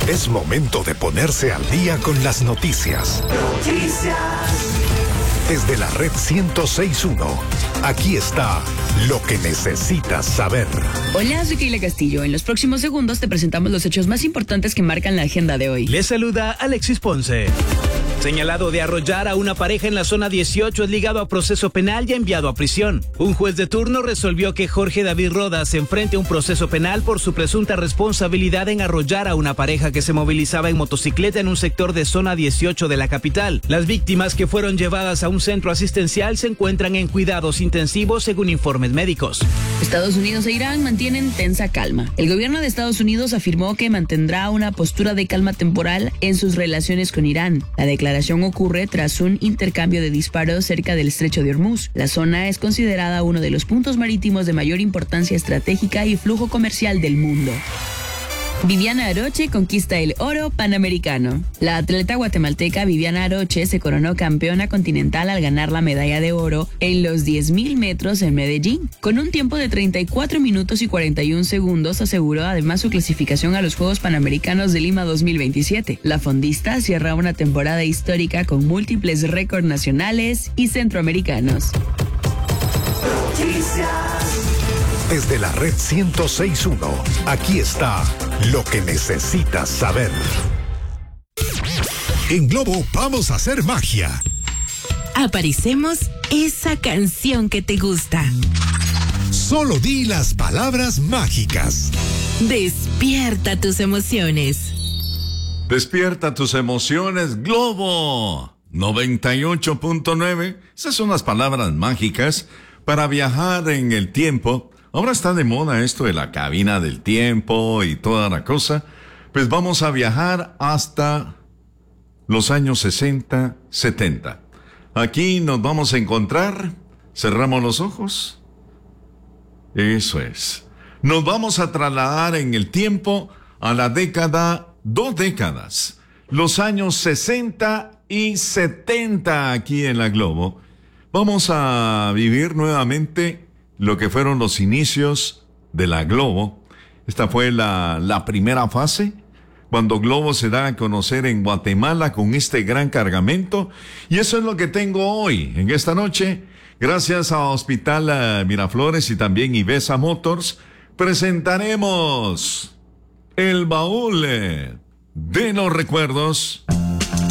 Es momento de ponerse al día con las noticias. Desde la red 106.1, aquí está lo que necesitas saber. Hola, soy Keila Castillo. En los próximos segundos te presentamos los hechos más importantes que marcan la agenda de hoy. Les saluda Alexis Ponce. Señalado de arrollar a una pareja en la zona 18 es ligado a proceso penal y enviado a prisión. Un juez de turno resolvió que Jorge David Rodas se enfrente a un proceso penal por su presunta responsabilidad en arrollar a una pareja que se movilizaba en motocicleta en un sector de zona 18 de la capital. Las víctimas, que fueron llevadas a un centro asistencial, se encuentran en cuidados intensivos según informes médicos. Estados Unidos e Irán mantienen tensa calma. El gobierno de Estados Unidos afirmó que mantendrá una postura de calma temporal en sus relaciones con Irán. La declaración ocurre tras un intercambio de disparos cerca del estrecho de Hormuz. La zona es considerada uno de los puntos marítimos de mayor importancia estratégica y flujo comercial del mundo. Viviana Aroche conquista el oro panamericano. La atleta guatemalteca Viviana Aroche se coronó campeona continental al ganar la medalla de oro en los 10.000 metros en Medellín. Con un tiempo de 34 minutos y 41 segundos aseguró además su clasificación a los Juegos Panamericanos de Lima 2027. La fondista cierra una temporada histórica con múltiples récords nacionales y centroamericanos. Desde la red 106.1, aquí está lo que necesitas saber. En Globo vamos a hacer magia. Aparecemos esa canción que te gusta. Solo di las palabras mágicas. Despierta tus emociones. Despierta tus emociones, Globo 98.9. Esas son las palabras mágicas para viajar en el tiempo. Ahora está de moda esto de la cabina del tiempo y toda la cosa. Pues vamos a viajar hasta los años 60, 70. Aquí nos vamos a encontrar. Cerramos los ojos. Eso es. Nos vamos a trasladar en el tiempo a la década, 2 décadas. Los años 60 y 70 aquí en la Globo. Vamos a vivir nuevamente lo que fueron los inicios de la Globo. Esta fue la primera fase, cuando Globo se da a conocer en Guatemala con este gran cargamento. Y eso es lo que tengo hoy, en esta noche. Gracias a Hospital Miraflores y también Ibesa Motors, presentaremos el baúl de los recuerdos.